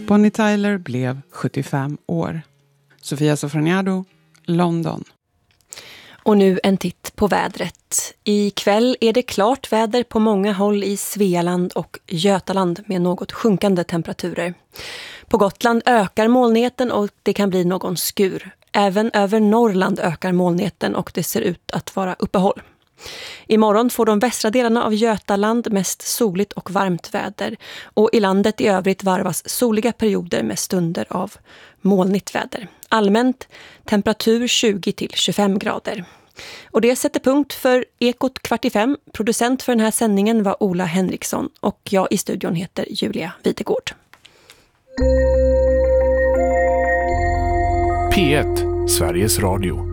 Bonnie Tyler blev 75 år. Sofia Sofroniado, London. Och nu en titt på vädret. I kväll är det klart väder på många håll i Svealand och Götaland med något sjunkande temperaturer. På Gotland ökar molnigheten och det kan bli någon skur. Även över Norrland ökar molnigheten och det ser ut att vara uppehåll. Imorgon får de västra delarna av Götaland mest soligt och varmt väder. Och i landet i övrigt varvas soliga perioder med stunder av molnigt väder. Allmänt temperatur 20-25 grader. Och det sätter punkt för Ekot 4:45. Producent för den här sändningen var Ola Henriksson och jag i studion heter Julia Videgård. P1, Sveriges Radio.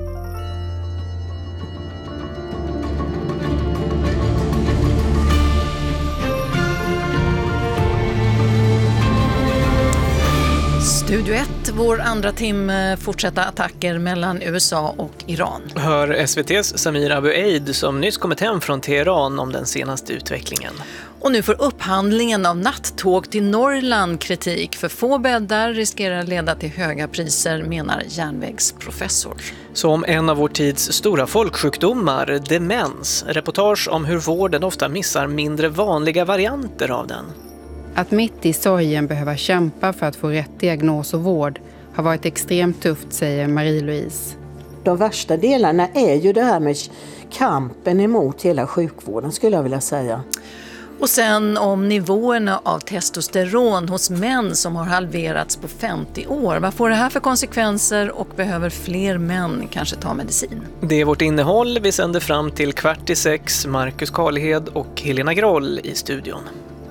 Studio 1, vår andra timme, fortsätta attacker mellan USA och Iran. Hör SVT:s Samir Abu Eid som nyss kommit hem från Teheran om den senaste utvecklingen. Och nu får upphandlingen av nattåg till Norrland kritik. För få bäddar riskerar leda till höga priser, menar järnvägsprofessor. Som en av vår tids stora folksjukdomar, demens. Reportage om hur vården ofta missar mindre vanliga varianter av den. Att mitt i sorgen behöva kämpa för att få rätt diagnos och vård har varit extremt tufft, säger Marie-Louise. De värsta delarna är ju det här med kampen emot hela sjukvården, skulle jag vilja säga. Och sen om nivåerna av testosteron hos män som har halverats på 50 år. Vad får det här för konsekvenser och behöver fler män kanske ta medicin? Det är vårt innehåll. Vi sänder fram till 5:45. Marcus Karlhed och Helena Groll i studion.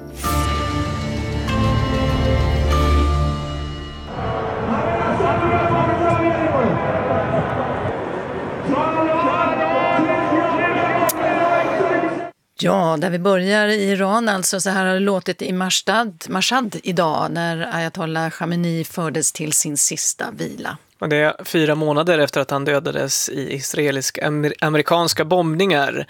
Ja, där vi börjar i Iran, alltså så här har det låtit i Mashhad idag när Ayatollah Khamenei fördes till sin sista vila. Och det är 4 månader efter att han dödades i israelisk-amerikanska bombningar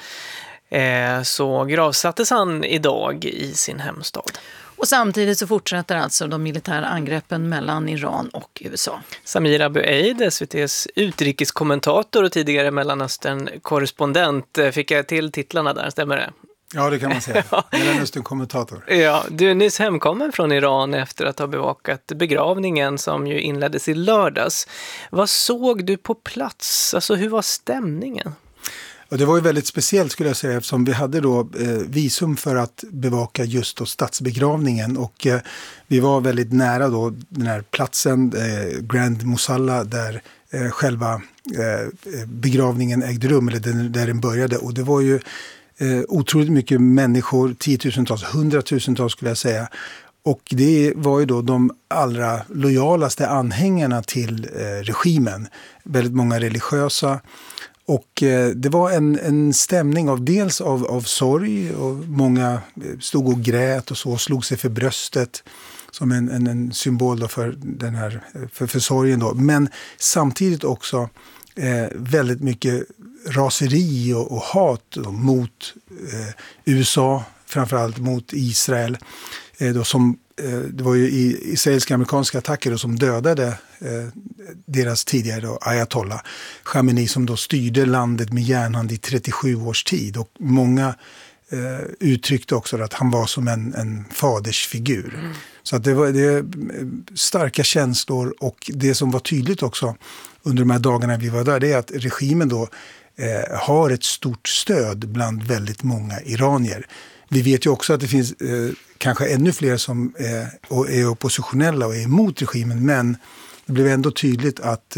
så gravsattes han idag i sin hemstad. Och samtidigt så fortsätter alltså de militära angreppen mellan Iran och USA. Samir Abu Eid, SVT:s utrikeskommentator och tidigare Mellanöstern-korrespondent. Fick jag till titlarna där, stämmer det? Ja, det kan man säga. Mellanöstern-kommentator. Ja, du är nyss hemkommen från Iran efter att ha bevakat begravningen som ju inleddes i lördags. Vad såg du på plats? Alltså, hur var stämningen? Och det var ju väldigt speciellt, skulle jag säga, eftersom vi hade då visum för att bevaka just då statsbegravningen och vi var väldigt nära då den här platsen, Grand Musalla, där själva begravningen ägde rum, eller där den började, och det var ju otroligt mycket människor, 10-tusentals, 100-tusentals skulle jag säga. Och det var ju då de allra lojalaste anhängarna till regimen, väldigt många religiösa. Och det var en stämning av dels av sorg, och många stod och grät och så, slog sig för bröstet som en symbol då för den här för sorgen då. Men samtidigt också väldigt mycket raseri och hat då, mot USA, framförallt mot Israel då, som det var ju israeliska amerikanska attacker då, som dödade deras tidigare då, Ayatollah Khamenei, som då styrde landet med järnhand i 37 års tid. Och många uttryckte också att han var som en fadersfigur. Mm. Så att det är starka känslor, och det som var tydligt också under de här dagarna vi var där, det är att regimen då har ett stort stöd bland väldigt många iranier. Vi vet ju också att det finns kanske ännu fler som är oppositionella och är emot regimen, men det blev ändå tydligt att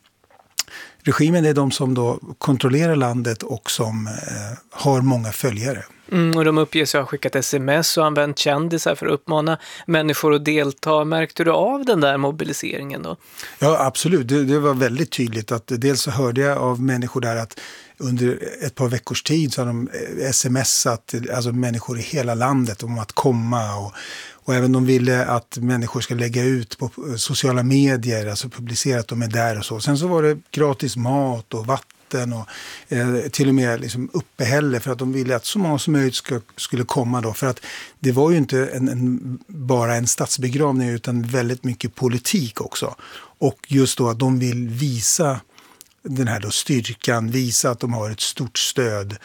regimen är de som då kontrollerar landet och som har många följare. Och de uppges ha skickat sms och använt kändisar för att uppmana människor att delta. Märkte du av den där mobiliseringen då? Ja, absolut. Det var väldigt tydligt att dels så hörde jag av människor där att under ett par veckors tid så har de smsat alltså människor i hela landet om att komma, och även de ville att människor ska lägga ut på sociala medier, alltså publicera att de är där och så. Sen så var det gratis mat och vatten maten och till och med liksom uppehälle för att de ville att så många som möjligt skulle komma då. För att det var ju inte bara en statsbegravning utan väldigt mycket politik också. Och just då att de vill visa den här då styrkan, visa att de har ett stort stöd.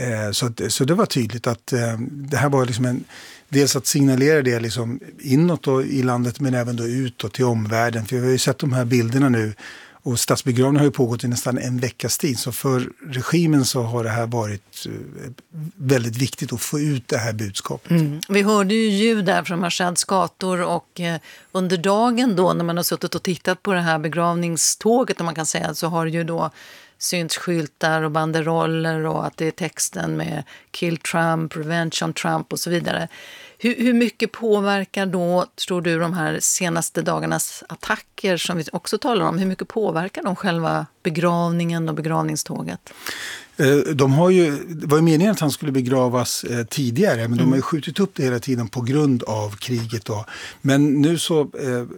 Så det var tydligt att det här var liksom dels att signalera det liksom inåt då i landet men även då utåt till omvärlden. För vi har ju sett de här bilderna nu och statsbegravningen har ju pågått i nästan en veckas tid. Så för regimen så har det här varit väldigt viktigt att få ut det här budskapet. Vi hörde ju ljud där från Mashads gator och under dagen då när man har suttit och tittat på det här begravningståget om man kan säga så har ju då synts skyltar och banderoller och att det är texten med Kill Trump, Revenge on Trump och så vidare. Hur mycket påverkar då, tror du, de här senaste dagarnas attacker som vi också talar om, hur mycket påverkar de själva begravningen och begravningståget? Det var ju meningen att han skulle begravas tidigare men de har ju skjutit upp det hela tiden på grund av kriget då. Men nu så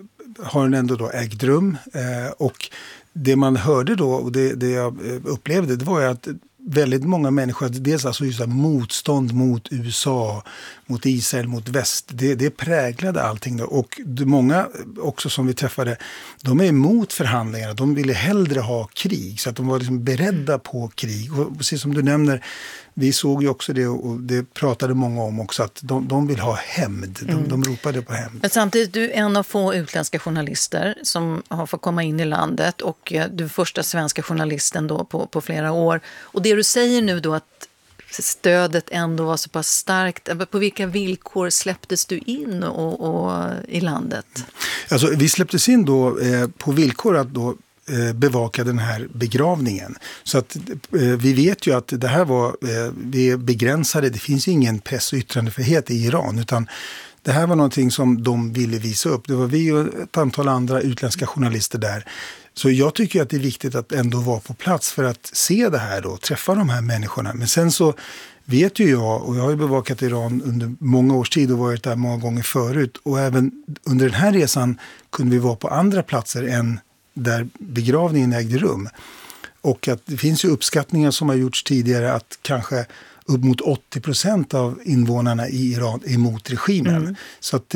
har den ändå då ägt rum och det man hörde då och det jag upplevde det var ju att väldigt många människor, dels alltså just motstånd mot USA, mot Israel, mot väst, det präglade allting då. Och många också som vi träffade, de är emot förhandlingarna, de ville hellre ha krig så att de var liksom beredda på krig. Och precis som du nämner, vi såg ju också det och det pratade många om också att de vill ha hämnd, de ropade på hämnd. Men samtidigt, du är en av få utländska journalister som har fått komma in i landet och du är första svenska journalisten då på flera år. Och det du säger nu då att stödet ändå var så pass starkt, på vilka villkor släpptes du in och i landet? Alltså, vi släpptes in då på villkor att då bevaka den här begravningen. Så att vi vet ju att det här var vi begränsade, det finns ju ingen press- och yttrandefrihet i Iran utan det här var någonting som de ville visa upp. Det var vi och ett antal andra utländska journalister där. Så jag tycker att det är viktigt att ändå vara på plats för att se det här då, träffa de här människorna. Men sen så vet ju jag, och jag har ju bevakat Iran under många års tid och varit där många gånger förut. Och även under den här resan kunde vi vara på andra platser än där begravningen ägde rum. Och att det finns ju uppskattningar som har gjorts tidigare att kanske upp mot 80% av invånarna i Iran är emot regimen. Så att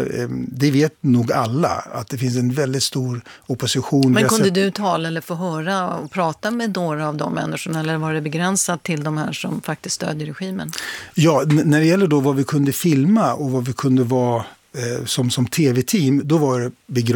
det vet nog alla att det finns en väldigt stor opposition. Men kunde du tala eller få höra och prata med några av de människorna eller var det begränsat till de här som faktiskt stödjer regimen? Ja, när det gäller då vad vi kunde filma och vad vi kunde vara som tv-team, då var det begravning.